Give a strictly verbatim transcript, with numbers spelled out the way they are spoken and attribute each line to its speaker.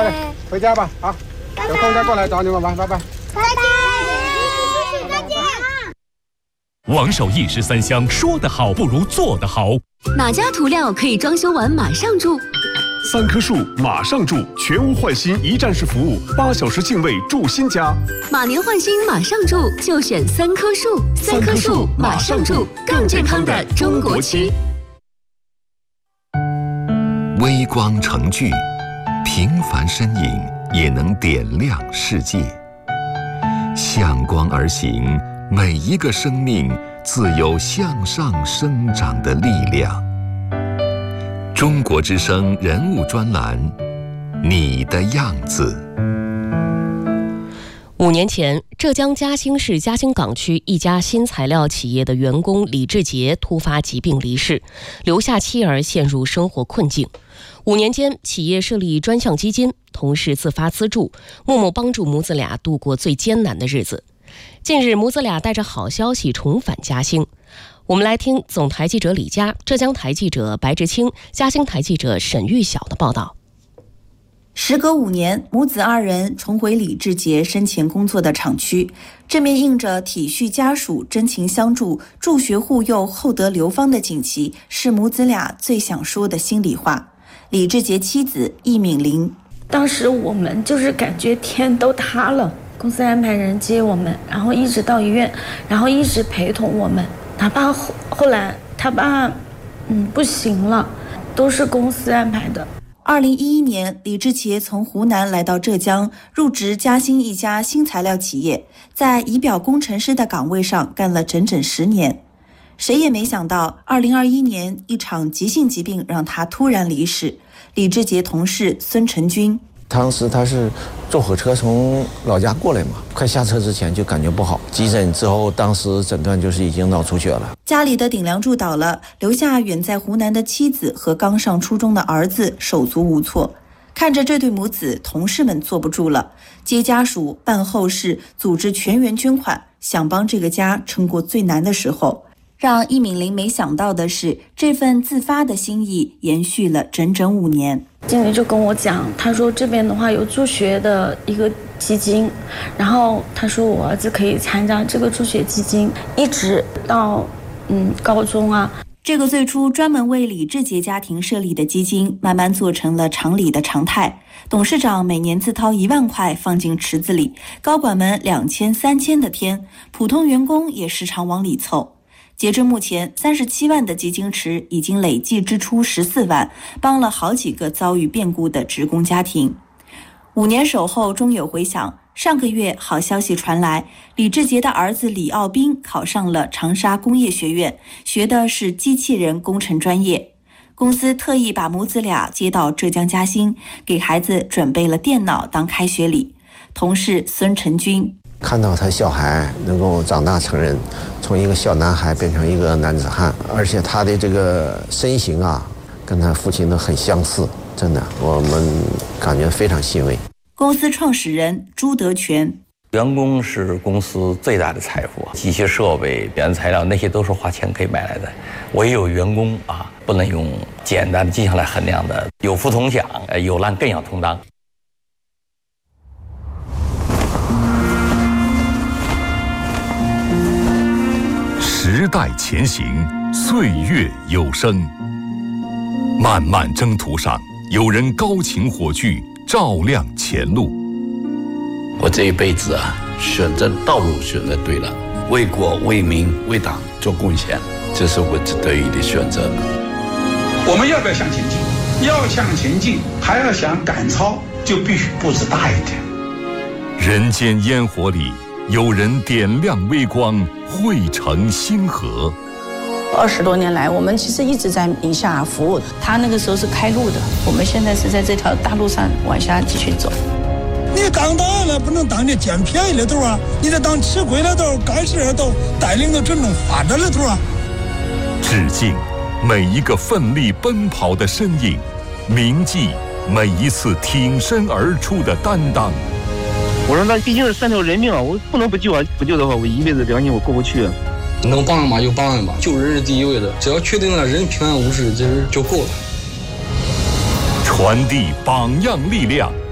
Speaker 1: 嘞，回家吧，好，有空再过来找你们玩，拜拜。
Speaker 2: 再见，再见。
Speaker 3: 王守义十三香，说得好不如做得好。
Speaker 4: 哪家涂料可以装修完马上住？
Speaker 5: 三棵树马上住，全屋换新一站式服务，八小时净位住新家。
Speaker 4: 马年换新马上住，就选三棵树。三棵树马上住，更健康的中国漆。
Speaker 6: 微光成炬，平凡身影也能点亮世界。向光而行，每一个生命自有向上生长的力量。中国之声人物专栏，你的样子。
Speaker 7: 五年前，浙江嘉兴市嘉兴港区一家新材料企业的员工李志杰突发疾病离世，留下妻儿陷入生活困境。五年间，企业设立专项基金，同事自发资助，默默帮助母子俩度过最艰难的日子。近日，母子俩带着好消息重返嘉兴。我们来听总台记者李佳、浙江台记者白志清、嘉兴台记者沈玉晓的报道。
Speaker 8: 时隔五年，母子二人重回李志杰生前工作的厂区，这面印着体恤家属、真情相助、助学护幼、厚德流芳的锦旗，是母子俩最想说的心里话。李志杰妻子易敏玲，
Speaker 9: 当时我们就是感觉天都塌了，公司安排人接我们，然后一直到医院，然后一直陪同我们，哪怕后后来他爸嗯不行了，都是公司安排的。
Speaker 8: 二零一一年，李志杰从湖南来到浙江，入职嘉兴一家新材料企业，在仪表工程师的岗位上干了整整十年。谁也没想到，二零二一年一场急性疾病让他突然离世。李志杰同事孙成军，
Speaker 10: 当时他是坐火车从老家过来嘛，快下车之前就感觉不好，急诊之后当时诊断就是已经脑出血了。
Speaker 8: 家里的顶梁柱倒了，留下远在湖南的妻子和刚上初中的儿子手足无措。看着这对母子，同事们坐不住了，接家属、办后事、组织全员捐款，想帮这个家撑过最难的时候。让易敏玲没想到的是，这份自发的心意延续了整整五年。
Speaker 9: 经理就跟我讲，他说这边的话有助学的一个基金，然后他说我儿子可以参加这个助学基金，一直到嗯高中啊。
Speaker 8: 这个最初专门为李志杰家庭设立的基金，慢慢做成了厂里的常态。董事长每年自掏一万块放进池子里，高管们两千、三千的添，普通员工也时常往里凑。截至目前，三十七万的基金池已经累计支出十四万，帮了好几个遭遇变故的职工家庭。五年守候终有回响，上个月好消息传来，李志杰的儿子李奥斌考上了长沙工业学院，学的是机器人工程专业。公司特意把母子俩接到浙江嘉兴，给孩子准备了电脑当开学礼。同事孙成军，
Speaker 10: 看到他小孩能够长大成人，从一个小男孩变成一个男子汉，而且他的这个身形啊，跟他父亲都很相似，真的，我们感觉非常欣慰。
Speaker 8: 公司创始人朱德全，
Speaker 11: 员工是公司最大的财富，机械设备、原材料那些都是花钱可以买来的，唯有员工啊，不能用简单的绩效来衡量的，有福同享，有难更要同当。
Speaker 3: 时代前行，岁月有声。漫漫征途上，有人高擎火炬，照亮前路。
Speaker 12: 我这一辈子啊，选择道路选择对了，为国为民为党做贡献，这是我得意的选择。
Speaker 13: 我们要不要向前进？要向前进，还要想赶超，就必须步子大一点。
Speaker 3: 人间烟火里，有人点亮微光，汇成星河。
Speaker 14: 二十多年来，我们其实一直在宁夏服务。他那个时候是开路的，我们现在是在这条大路上往下继续走。
Speaker 15: 你当大了，不能当这捡便宜的头啊！你得当吃亏的头、干事的头，带领着真正发展的头啊！
Speaker 3: 致敬每一个奋力奔跑的身影，铭记每一次挺身而出的担当。
Speaker 16: 我说那毕竟是三条人命啊，我不能不救啊！不救的话，我一辈子良心我过不去。
Speaker 17: 能帮人嘛就帮人吧，救人是第一位的，只要确定了人平安无事，这就够了。
Speaker 3: 传递榜样力量，